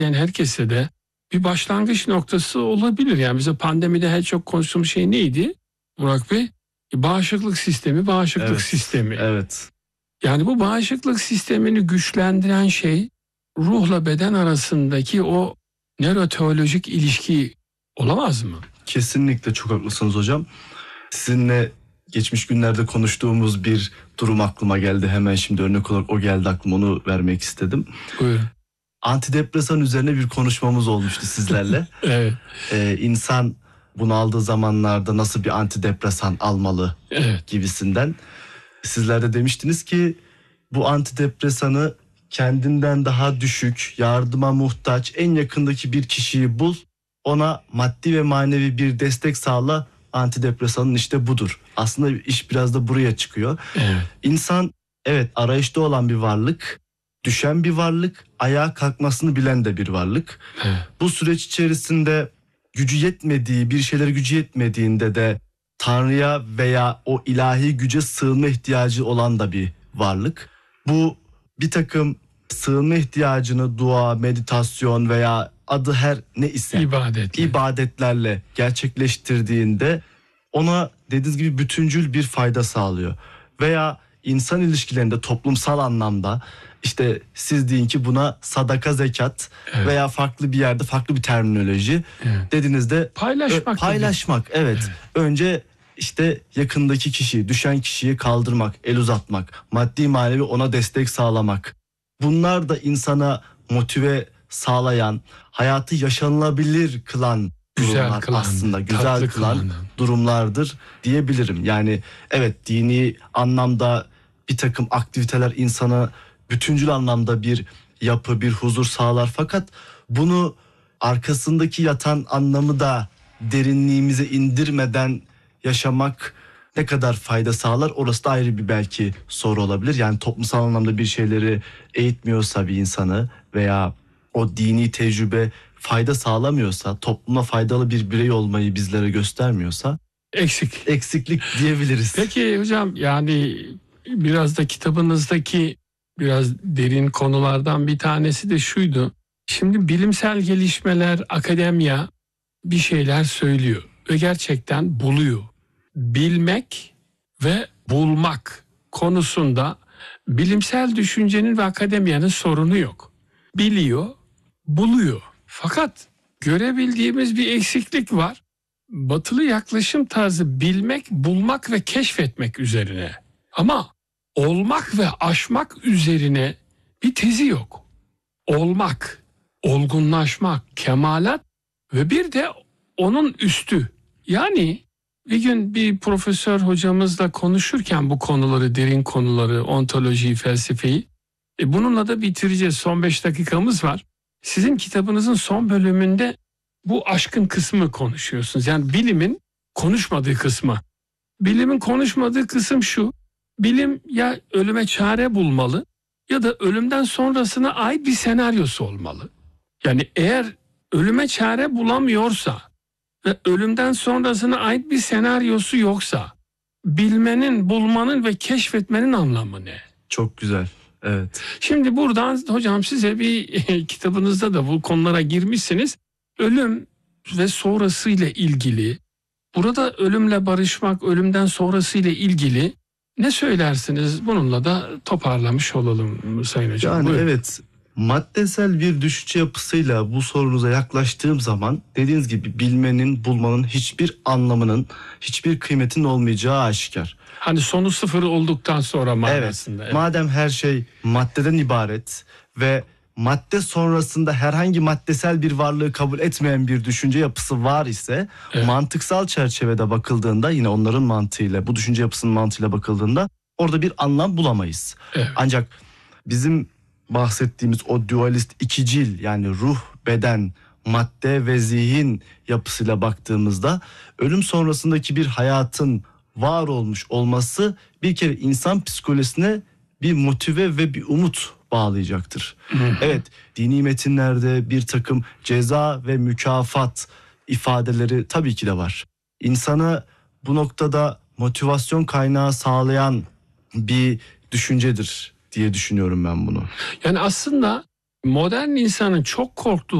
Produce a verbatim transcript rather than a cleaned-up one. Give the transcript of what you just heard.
Yani herkese de bir başlangıç noktası olabilir. Yani bize pandemide en çok konuştuğumuz şey neydi Burak Bey? Bağışıklık sistemi, bağışıklık evet, sistemi. Evet. Yani bu bağışıklık sistemini güçlendiren şey ruhla beden arasındaki o nöroteolojik ilişki olamaz mı? Kesinlikle çok haklısınız hocam. Sizinle geçmiş günlerde konuştuğumuz bir durum aklıma geldi. Hemen şimdi örnek olarak o geldi aklıma, onu vermek istedim. Buyurun. Antidepresan üzerine bir konuşmamız olmuştu sizlerle. Evet. Ee, insan bunaldığı zamanlarda nasıl bir antidepresan almalı Evet. gibisinden. Sizler de demiştiniz ki bu antidepresanı kendinden daha düşük, yardıma muhtaç, en yakındaki bir kişiyi bul. Ona maddi ve manevi bir destek sağla. Antidepresanın işte budur. Aslında iş biraz da buraya çıkıyor. Evet. İnsan evet arayışta olan bir varlık, düşen bir varlık, ayağa kalkmasını bilen de bir varlık. Evet. Bu süreç içerisinde gücü yetmediği, bir şeylere gücü yetmediğinde de Tanrı'ya veya o ilahi güce sığınma ihtiyacı olan da bir varlık. Bu bir takım sığınma ihtiyacını dua, meditasyon veya adı her ne ise İbadetle. ibadetlerle gerçekleştirdiğinde ona dediğiniz gibi bütüncül bir fayda sağlıyor. Veya insan ilişkilerinde toplumsal anlamda işte siz deyin ki buna sadaka, zekat, evet, veya farklı bir yerde farklı bir terminoloji, evet, dediğinizde paylaşmak. Paylaşmak evet. evet. Önce işte yakındaki kişiyi, düşen kişiyi kaldırmak, el uzatmak, maddi manevi ona destek sağlamak. Bunlar da insana motive sağlayan, hayatı yaşanılabilir kılan güzel durumlar kılan, aslında, güzel kılan kılan durumlardır diyebilirim. Yani evet, dini anlamda bir takım aktiviteler insana bütüncül anlamda bir yapı, bir huzur sağlar. Fakat bunu arkasındaki yatan anlamı da derinliğimize indirmeden yaşamak ne kadar fayda sağlar, orası da ayrı bir belki soru olabilir. Yani toplumsal anlamda bir şeyleri eğitmiyorsa bir insanı veya o dini tecrübe fayda sağlamıyorsa, topluma faydalı bir birey olmayı bizlere göstermiyorsa eksik. Eksiklik diyebiliriz. Peki hocam, yani biraz da kitabınızdaki biraz derin konulardan bir tanesi de şuydu. Şimdi bilimsel gelişmeler, akademiya bir şeyler söylüyor ve gerçekten buluyor. Bilmek ve bulmak konusunda bilimsel düşüncenin ve akademiyanın sorunu yok. Biliyor, buluyor. Fakat görebildiğimiz bir eksiklik var. Batılı yaklaşım tarzı bilmek, bulmak ve keşfetmek üzerine. Ama olmak ve aşmak üzerine bir tezi yok. Olmak, olgunlaşmak, kemalat ve bir de onun üstü. Yani bir gün bir profesör hocamızla konuşurken bu konuları, derin konuları, ontolojiyi, felsefeyi, e bununla da bitireceğiz. Son beş dakikamız var. Sizin kitabınızın son bölümünde bu aşkın kısmı konuşuyorsunuz. Yani bilimin konuşmadığı kısmı. Bilimin konuşmadığı kısım şu: bilim ya ölüme çare bulmalı ya da ölümden sonrasına ait bir senaryosu olmalı. Yani eğer ölüme çare bulamıyorsa ve ölümden sonrasına ait bir senaryosu yoksa, bilmenin, bulmanın ve keşfetmenin anlamı ne? Çok güzel. Evet. Şimdi buradan hocam size bir kitabınızda da bu konulara girmişsiniz. Ölüm ve sonrasıyla ilgili, burada ölümle barışmak, ölümden sonrasıyla ilgili ne söylersiniz? Bununla da toparlamış olalım Sayın Hocam. Yani Buyurun. evet, maddesel bir düşünce yapısıyla bu sorunuza yaklaştığım zaman dediğiniz gibi bilmenin, bulmanın hiçbir anlamının, hiçbir kıymetinin olmayacağı aşikar. Hani sonu sıfır olduktan sonra manasında. Evet, Evet. madem her şey maddeden ibaret ve madde sonrasında herhangi maddesel bir varlığı kabul etmeyen bir düşünce yapısı var ise, Evet, mantıksal çerçevede bakıldığında, yine onların mantığıyla, bu düşünce yapısının mantığıyla bakıldığında orada bir anlam bulamayız. Evet. Ancak bizim bahsettiğimiz o dualist ikicil, yani ruh, beden, madde ve zihin yapısıyla baktığımızda ölüm sonrasındaki bir hayatın var olmuş olması bir kere insan psikolojisine bir motive ve bir umut bağlayacaktır. Evet, dini metinlerde bir takım ceza ve mükafat ifadeleri tabii ki de var. İnsana bu noktada motivasyon kaynağı sağlayan bir düşüncedir diye düşünüyorum ben bunu. Yani aslında modern insanın çok korktuğu